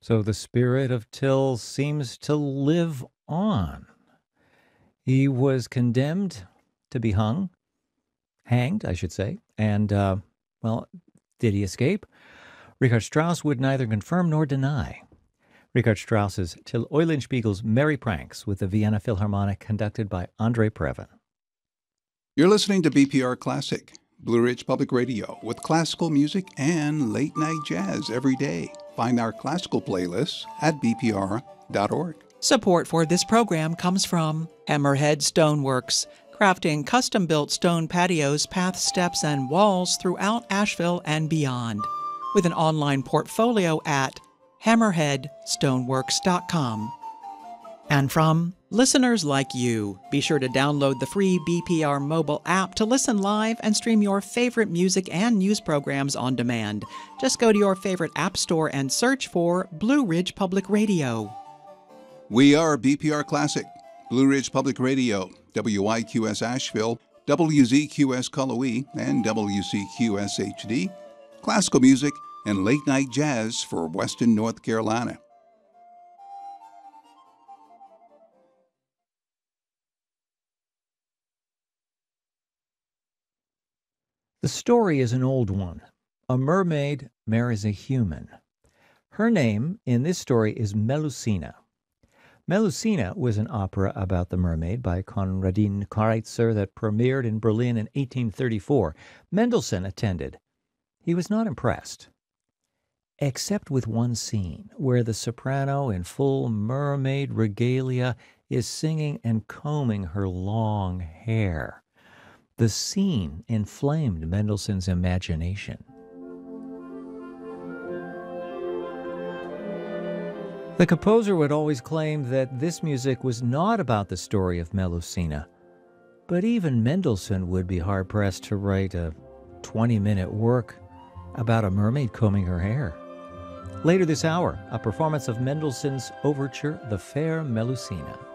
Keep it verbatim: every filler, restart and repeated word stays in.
So the spirit of Till seems to live on. He was condemned to be hung, hanged, I should say, and, uh, well, did he escape? Richard Strauss would neither confirm nor deny. Richard Strauss's Till Eulenspiegel's Merry Pranks with the Vienna Philharmonic, conducted by Andre Previn. You're listening to B P R Classic, Blue Ridge Public Radio, with classical music and late-night jazz every day. Find our classical playlists at b p r dot org. Support for this program comes from Hammerhead Stoneworks, crafting custom-built stone patios, path steps, and walls throughout Asheville and beyond, with an online portfolio at hammerhead stoneworks dot com. And from listeners like you, be sure to download the free B P R mobile app to listen live and stream your favorite music and news programs on demand. Just go to your favorite app store and search for Blue Ridge Public Radio. We are B P R Classic, Blue Ridge Public Radio, W I Q S Asheville, W Z Q S Cullowhee, and W C Q S H D, classical music and late-night jazz for Western North Carolina. The story is an old one. A mermaid marries a human. Her name in this story is Melusina. Melusina was an opera about the mermaid by Konradin Kreutzer that premiered in Berlin in eighteen thirty-four. Mendelssohn attended. He was not impressed, except with one scene where the soprano in full mermaid regalia is singing and combing her long hair. The scene inflamed Mendelssohn's imagination. The composer would always claim that this music was not about the story of Melusina, but even Mendelssohn would be hard-pressed to write a twenty-minute work about a mermaid combing her hair. Later this hour, a performance of Mendelssohn's overture, The Fair Melusina.